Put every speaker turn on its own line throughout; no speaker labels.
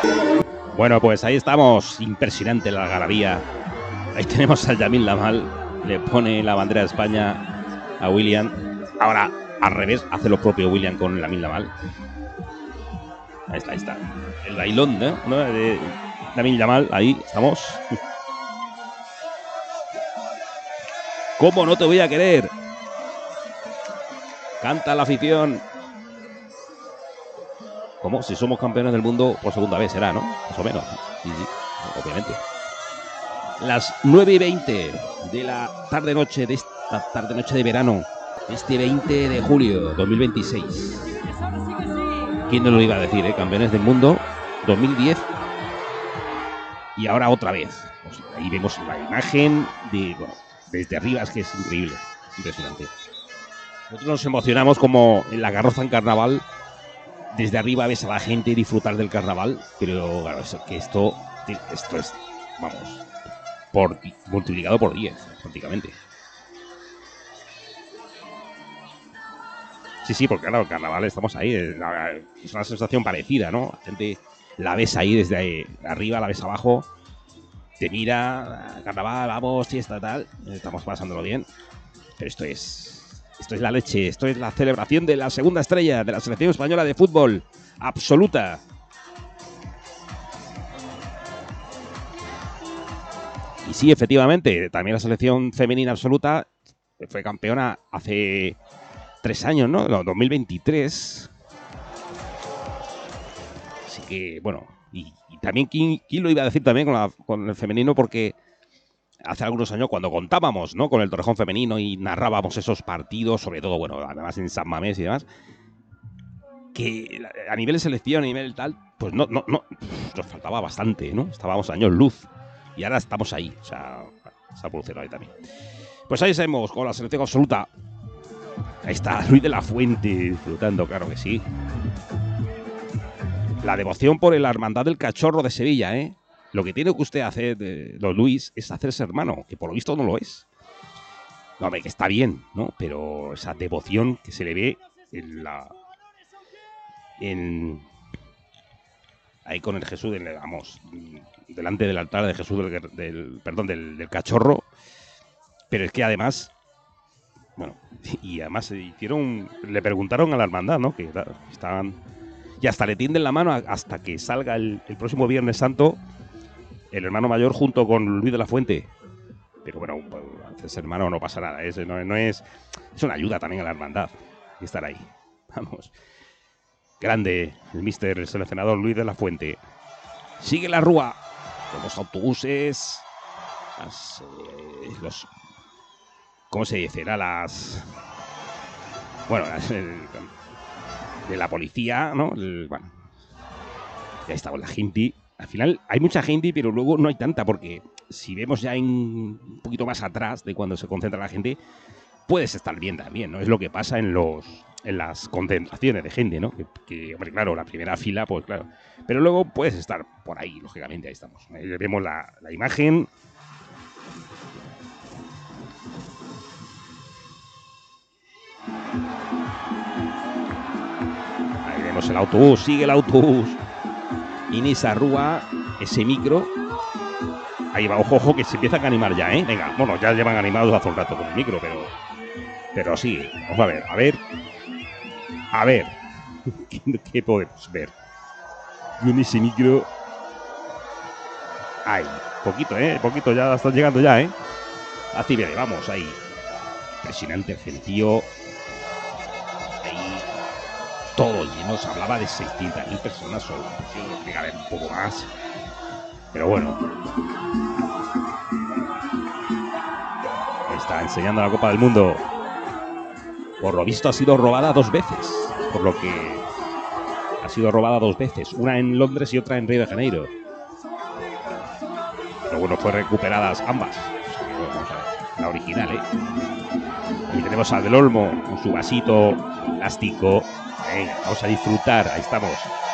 Bueno, pues ahí estamos. Impresionante la algarabía. Ahí tenemos al Yamil Lamal. Le pone la bandera de España a William. Ahora, al revés, hace lo propio William con Yamil Lamal. Ahí está, ahí está. El bailón, ¿no? De Yamil Lamal. Ahí estamos. ¿Cómo no te voy a querer? Canta la afición. ¿Cómo? Si somos campeones del mundo por segunda vez será, ¿no? Más o menos. Sí, obviamente. Las 9:20 de la tarde-noche, de esta tarde-noche de verano, este 20 de julio 2026. ¿Quién nos lo iba a decir, Campeones del mundo 2010 y ahora otra vez. Pues ahí vemos la imagen de, bueno, desde arriba, es que es increíble, es impresionante. Nosotros nos emocionamos como en la carroza en carnaval. Desde arriba ves a la gente disfrutar del carnaval, pero claro, esto es, vamos, multiplicado por 10, prácticamente. Sí, porque claro, el carnaval estamos ahí, es una sensación parecida, ¿no? La gente la ves ahí desde ahí, arriba, la ves abajo, te mira, carnaval, vamos, fiesta, tal, estamos pasándolo bien, pero esto es la leche, esto es la celebración de la segunda estrella de la selección española de fútbol absoluta. Y sí, efectivamente, también la selección femenina absoluta fue campeona hace 3 años, ¿no? 2023. Así que, bueno, y también, ¿quién lo iba a decir también con el femenino? Porque hace algunos años, cuando contábamos, ¿no?, con el Torrejón femenino y narrábamos esos partidos, sobre todo, bueno, además en San Mamés y demás, que a nivel de selección, a nivel tal, pues no, nos faltaba bastante, ¿no? Estábamos años luz y ahora estamos ahí, o sea, se ha producido ahí también. Pues ahí estamos con la selección absoluta. Ahí está Luis de la Fuente disfrutando, claro que sí. La devoción por la hermandad del cachorro de Sevilla, ¿eh? Lo que tiene que usted hacer, don Luis, es hacerse hermano, que por lo visto no lo es. No, hombre, que está bien, ¿no? Pero esa devoción que se le ve ahí con el Jesús, vamos, delante del altar de Jesús del cachorro. Pero es que además, bueno, y además le preguntaron a la hermandad, ¿no?, que estaban, y hasta le tienden la mano hasta que salga el próximo Viernes Santo el hermano mayor junto con Luis de la Fuente. Pero bueno, ese hermano no pasa nada, es una ayuda también a la hermandad y estar ahí. Vamos. Grande el mister, el seleccionador Luis de la Fuente. Sigue la rúa con los autobuses, ¿cómo se dice? Bueno, de la policía, ¿no? Bueno, ya está la gente. Al final hay mucha gente, pero luego no hay tanta, porque si vemos ya un poquito más atrás de cuando se concentra la gente, puedes estar bien también, ¿no? Es lo que pasa en las concentraciones de gente, ¿no? Que, hombre, claro, la primera fila, pues claro. Pero luego puedes estar por ahí, lógicamente, ahí estamos. Ahí vemos la imagen. Ahí vemos el autobús, sigue el autobús. Inés Arrúa, ese micro. Ahí va, ojo, que se empiezan a animar ya, ¿eh? Venga, bueno, ya llevan animados hace un rato con el micro, pero sí, vamos a ver. ¿Qué podemos ver? Con ese micro. Ay, poquito, ya están llegando ya, ¿eh? Así viene, vamos, ahí. Impresionante el gentío. Ahí todo lleno, se hablaba de 600.000 personas solo. Llega a ver un poco más. Pero bueno. Está enseñando la Copa del Mundo. Por lo visto ha sido robada 2 veces. Por lo que ha sido robada 2 veces. Una en Londres y otra en Río de Janeiro. Pero bueno, fue recuperadas ambas. Vamos a ver, la original, ¿eh? Aquí tenemos a Del Olmo con su vasito plástico. Venga, vamos a disfrutar. Ahí estamos.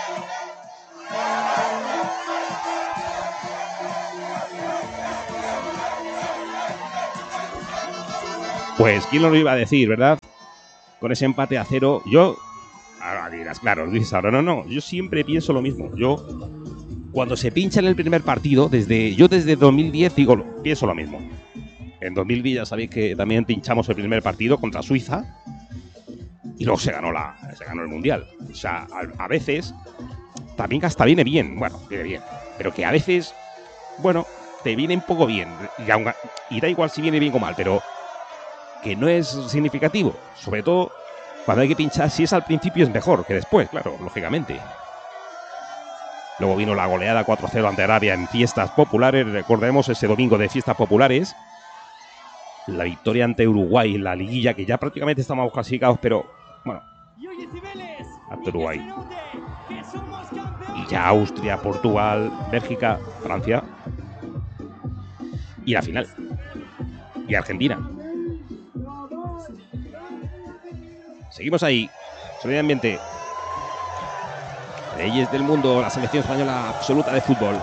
Pues, ¿quién lo iba a decir, verdad? Con ese empate a 0, ahora dirás, claro, Luis, ahora no, yo siempre pienso lo mismo. Yo cuando se pincha en el primer partido, yo desde 2010 pienso lo mismo. En 2010 ya sabéis que también pinchamos el primer partido contra Suiza y luego se ganó el Mundial. O sea, a veces también hasta viene bien, pero que a veces, bueno, te viene un poco bien y da igual si viene bien o mal, pero que no es significativo, sobre todo cuando hay que pinchar. Si es al principio es mejor que después, claro, lógicamente. Luego vino la goleada 4-0 ante Arabia en fiestas populares, recordemos ese domingo de fiestas populares. La victoria ante Uruguay en la liguilla, que ya prácticamente estamos clasificados, pero bueno, ante Uruguay. Y ya Austria, Portugal, Bélgica, Francia. Y la final. Y Argentina. Seguimos ahí. Sonido de ambiente. Reyes del mundo, la selección española absoluta de fútbol.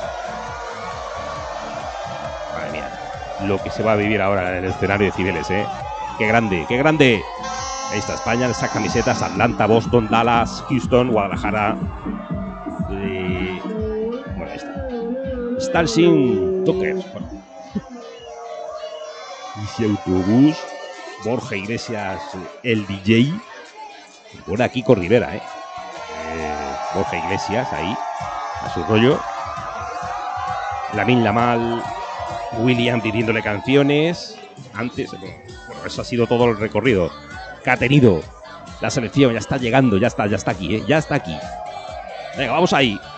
Madre mía, lo que se va a vivir ahora en el escenario de Cibeles, ¿eh? ¡Qué grande, qué grande! Ahí está España, esas camisetas: Atlanta, Boston, Dallas, Houston, Guadalajara. Bueno, ahí está. Starship Dockers. Bueno. Ese autobús. Borja Iglesias, el DJ. Bueno, Kiko Rivera, Borja Iglesias ahí, a su rollo. Lamine Yamal, William pidiéndole canciones. Antes, bueno, eso ha sido todo el recorrido que ha tenido la selección. Ya está llegando, ya está aquí, ya está aquí. Venga, vamos ahí.